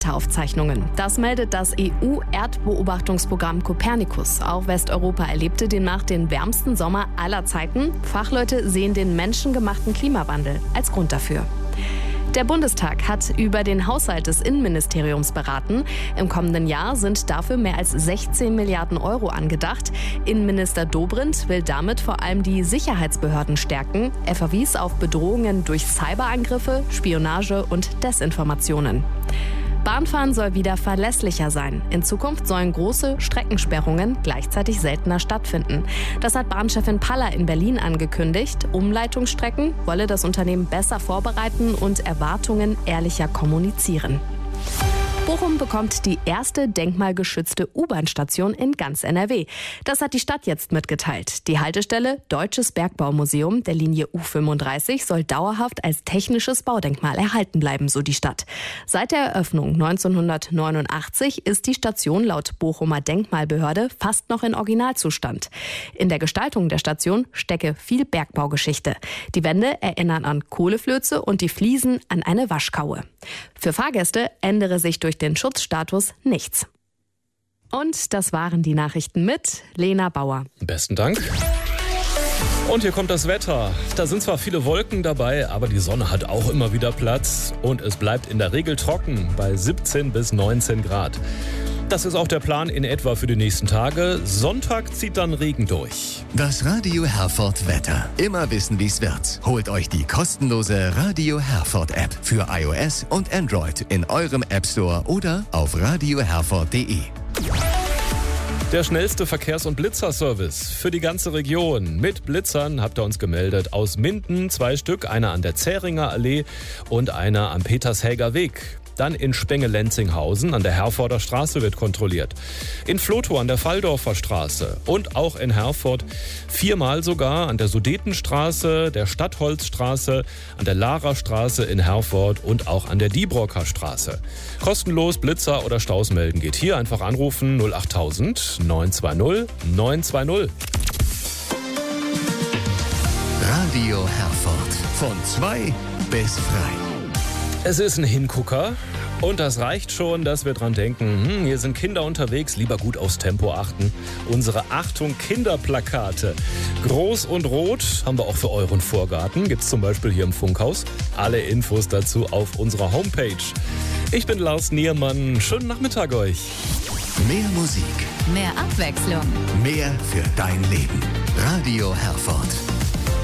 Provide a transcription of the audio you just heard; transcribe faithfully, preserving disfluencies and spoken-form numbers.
Aufzeichnungen. Das meldet das E U-Erdbeobachtungsprogramm Copernicus. Auch Westeuropa erlebte demnach den wärmsten Sommer aller Zeiten. Fachleute sehen den menschengemachten Klimawandel als Grund dafür. Der Bundestag hat über den Haushalt des Innenministeriums beraten. Im kommenden Jahr sind dafür mehr als sechzehn Milliarden Euro angedacht. Innenminister Dobrindt will damit vor allem die Sicherheitsbehörden stärken. Er verwies auf Bedrohungen durch Cyberangriffe, Spionage und Desinformationen. Bahnfahren soll wieder verlässlicher sein. In Zukunft sollen große Streckensperrungen gleichzeitig seltener stattfinden. Das hat Bahnchefin Paller in Berlin angekündigt. Umleitungsstrecken wolle das Unternehmen besser vorbereiten und Erwartungen ehrlicher kommunizieren. Bochum bekommt die erste denkmalgeschützte U-Bahn-Station in ganz N R W. Das hat die Stadt jetzt mitgeteilt. Die Haltestelle Deutsches Bergbaumuseum der Linie U fünfunddreißig soll dauerhaft als technisches Baudenkmal erhalten bleiben, so die Stadt. Seit der Eröffnung neunzehnhundertneunundachtzig ist die Station laut Bochumer Denkmalbehörde fast noch in Originalzustand. In der Gestaltung der Station stecke viel Bergbaugeschichte. Die Wände erinnern an Kohleflöze und die Fliesen an eine Waschkaue. Für Fahrgäste ändere sich durch den Schutzstatus nichts. Und das waren die Nachrichten mit Lena Bauer. Besten Dank. Und hier kommt das Wetter. Da sind zwar viele Wolken dabei, aber die Sonne hat auch immer wieder Platz. Und es bleibt in der Regel trocken bei siebzehn bis neunzehn Grad. Das ist auch der Plan in etwa für die nächsten Tage. Sonntag zieht dann Regen durch. Das Radio Herford Wetter. Immer wissen, wie es wird. Holt euch die kostenlose Radio Herford App für iOS und Android in eurem App Store oder auf radio herford punkt de. Der schnellste Verkehrs- und Blitzerservice für die ganze Region. Mit Blitzern habt ihr uns gemeldet. Aus Minden zwei Stück, einer an der Zähringer Allee und einer am Petershäger Weg. Dann in Spenge-Lenzinghausen an der Herforder Straße wird kontrolliert. In Vlotho an der Valldorfer Straße und auch in Herford viermal sogar an der Sudetenstraße, der Stadtholzstraße, an der Lara-Straße in Herford und auch an der Diebrocker Straße. Kostenlos Blitzer oder Staus melden geht hier. Einfach anrufen null achttausend neunhundertzweißig neunhundertzweißig. Radio Herford. Von zwei bis drei. Es ist ein Hingucker und das reicht schon, dass wir dran denken, hm, hier sind Kinder unterwegs, lieber gut aufs Tempo achten. Unsere Achtung Kinderplakate. Groß und rot haben wir auch für euren Vorgarten, gibt's zum Beispiel hier im Funkhaus. Alle Infos dazu auf unserer Homepage. Ich bin Lars Niermann, schönen Nachmittag euch. Mehr Musik. Mehr Abwechslung. Mehr für dein Leben. Radio Herford.